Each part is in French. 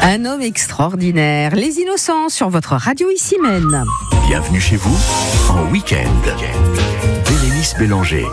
Un homme extraordinaire, Les Innocents sur votre radio Issy-Mène. Bienvenue chez vous en week-end. Bérénice Bélanger.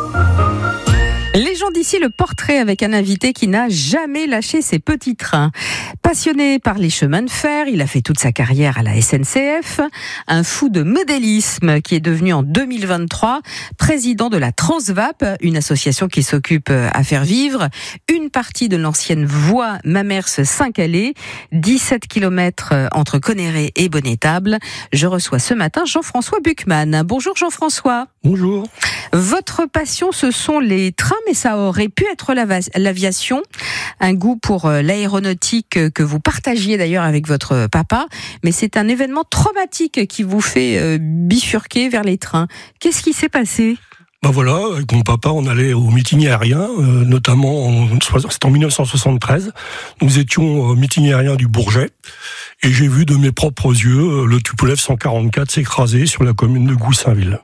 Les gens d'ici, le portrait avec un invité qui n'a jamais lâché ses petits trains. Passionné par les chemins de fer, il a fait toute sa carrière à la SNCF. Un fou de modélisme qui est devenu en 2023 président de la Transvap, une association qui s'occupe à faire vivre une partie de l'ancienne voie Mamers-Saint-Calais, 17 km entre Conneré et Bonnetable. Je reçois ce matin Jean-François Buchmann. Bonjour Jean-François. Bonjour. Votre passion, ce sont les trains, mais ça aurait pu être l'aviation. Un goût pour l'aéronautique que vous partagiez d'ailleurs avec votre papa. Mais c'est un événement traumatique qui vous fait bifurquer vers les trains. Qu'est-ce qui s'est passé ? Ben voilà, avec mon papa, on allait au meeting aérien, notamment c'était en 1973. Nous étions au meeting aérien du Bourget. Et j'ai vu de mes propres yeux le Tupolev 144 s'écraser sur la commune de Goussainville.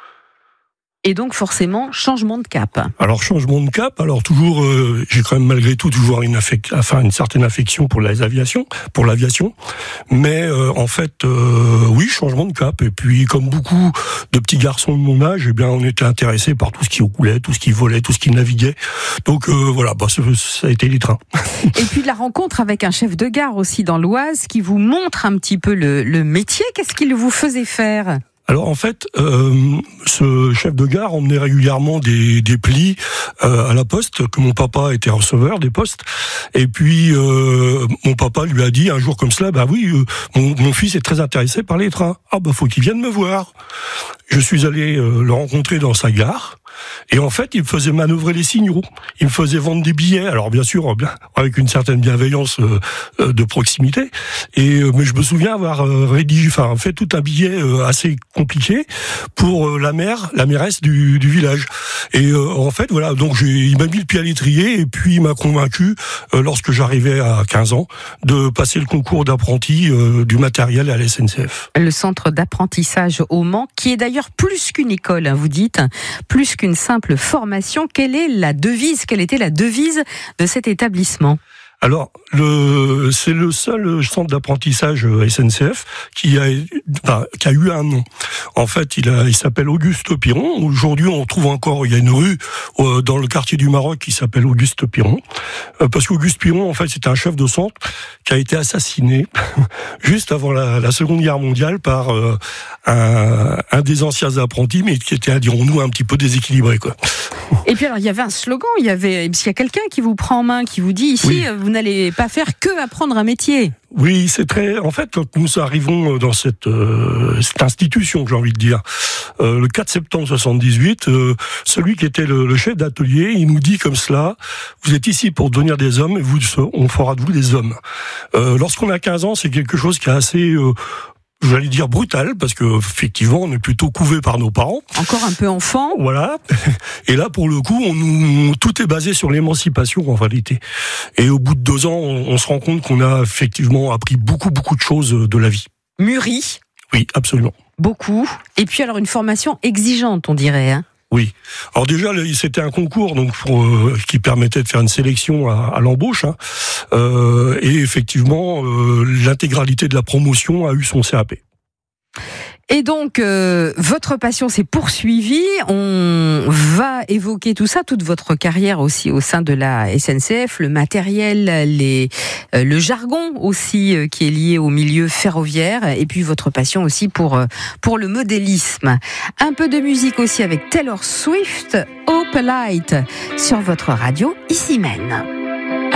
Et donc forcément, changement de cap. Alors changement de cap, alors toujours, j'ai quand même malgré tout toujours une certaine affection pour l'aviation, mais en fait, oui, changement de cap. Et puis comme beaucoup de petits garçons de mon âge, eh bien, on était intéressés par tout ce qui roulait, tout ce qui volait, tout ce qui naviguait. Donc voilà, ça a été les trains. Et puis la rencontre avec un chef de gare aussi dans l'Oise qui vous montre un petit peu le métier. Qu'est-ce qu'il vous faisait faire ? Alors en fait, ce chef de gare emmenait régulièrement des plis à la poste, que mon papa était receveur des postes. Et puis mon papa lui a dit un jour comme cela, bah oui, mon fils est très intéressé par les trains. Ah bah faut qu'il vienne me voir. Je suis allé le rencontrer dans sa gare. Et en fait, il me faisait manœuvrer les signaux. Il me faisait vendre des billets. Alors bien sûr, avec une certaine bienveillance de proximité. Mais je me souviens avoir fait tout un billet assez compliqué pour la mairesse du village. Et en fait, voilà. Donc il m'a mis le pied à l'étrier et puis il m'a convaincu, lorsque j'arrivais à 15 ans, de passer le concours d'apprenti du matériel à la SNCF. Le centre d'apprentissage au Mans, qui est d'ailleurs plus qu'une école, vous dites, plus qu'une simple formation. Quelle était la devise de cet établissement ? Alors, c'est le seul centre d'apprentissage SNCF qui a eu un nom. En fait, il s'appelle Auguste Piron. Aujourd'hui, on trouve encore, il y a une rue dans le quartier du Maroc qui s'appelle Auguste Piron. Parce qu'Auguste Piron, en fait, c'était un chef de centre qui a été assassiné juste avant la Seconde Guerre mondiale par un des anciens apprentis, mais qui était, dirons-nous, un petit peu déséquilibré, quoi. Et puis alors, il y avait un slogan, s'il y a quelqu'un qui vous prend en main, qui vous dit ici, oui, vous n'allez pas faire que apprendre un métier. Oui, c'est très. En fait, quand nous arrivons dans cette institution, j'ai envie de dire, le 4 septembre 78, celui qui était le chef d'atelier, il nous dit comme cela: vous êtes ici pour devenir des hommes, et on fera de vous des hommes. Lorsqu'on a 15 ans, c'est quelque chose qui est assez. J'allais dire brutal, parce que effectivement, on est plutôt couvé par nos parents. Encore un peu enfant. Voilà. Et là, pour le coup, tout est basé sur l'émancipation, en réalité. Et au bout de 2 ans, on se rend compte qu'on a effectivement appris beaucoup de choses de la vie. Mûri. Oui, absolument. Beaucoup. Et puis alors, une formation exigeante, on dirait, hein. Oui. Alors déjà, c'était un concours donc qui permettait de faire une sélection à l'embauche. Hein. Et effectivement, l'intégralité de la promotion a eu son CAP. Et donc, votre passion s'est poursuivie. On va évoquer tout ça, toute votre carrière aussi au sein de la SNCF, le matériel, le jargon aussi qui est lié au milieu ferroviaire, et puis votre passion aussi pour le modélisme. Un peu de musique aussi avec Taylor Swift, Hope Light, sur votre radio Issy-Mène.